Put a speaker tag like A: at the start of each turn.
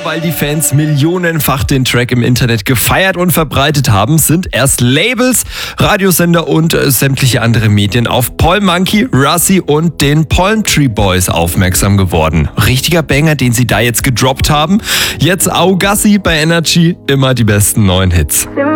A: weil die Fans millionenfach den Track im Internet gefeiert und verbreitet haben, sind erst Labels, Radiosender und sämtliche andere Medien auf Paul Monkey, Russi und den Palm Tree Boys aufmerksam geworden. Richtiger Banger, den sie da jetzt gedroppt haben. Jetzt Augassi bei Energy, immer die besten neuen Hits.